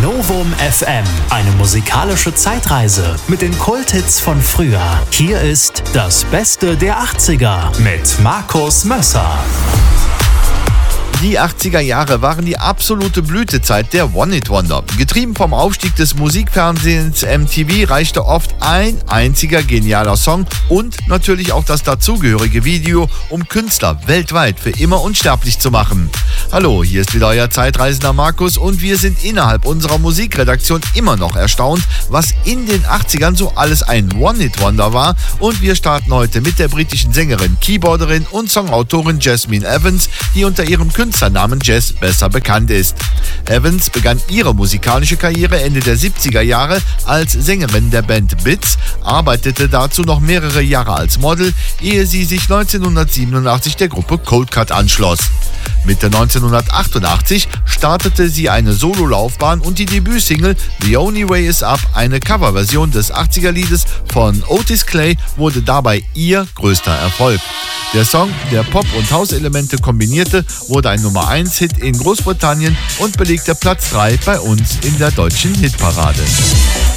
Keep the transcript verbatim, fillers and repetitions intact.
Novum F M, eine musikalische Zeitreise mit den Kulthits von früher. Hier ist das Beste der achtziger mit Markus Mösser. Die achtziger Jahre waren die absolute Blütezeit der One-Hit-Wonder. Getrieben vom Aufstieg des Musikfernsehens M T V reichte oft ein einziger genialer Song und natürlich auch das dazugehörige Video, um Künstler weltweit für immer unsterblich zu machen. Hallo, hier ist wieder euer Zeitreisender Markus und wir sind innerhalb unserer Musikredaktion immer noch erstaunt, was in den achtzigern so alles ein One-Hit-Wonder war, und wir starten heute mit der britischen Sängerin, Keyboarderin und Songautorin Jasmine Evans, die unter ihrem Künstlernamen Jazz besser bekannt ist. Evans begann ihre musikalische Karriere Ende der siebziger Jahre als Sängerin der Band Bits, arbeitete dazu noch mehrere Jahre als Model, ehe sie sich neunzehnhundertsiebenundachtzig der Gruppe Cold Cut anschloss. Mitte neunzehnhundertachtundachtzig startete sie eine Sololaufbahn und die Debütsingle The Only Way Is Up, eine Coverversion des achtziger-Liedes von Otis Clay, wurde dabei ihr größter Erfolg. Der Song, der Pop- und House-Elemente kombinierte, wurde ein Nummer eins Hit in Großbritannien und belegte Platz drei bei uns in der deutschen Hitparade.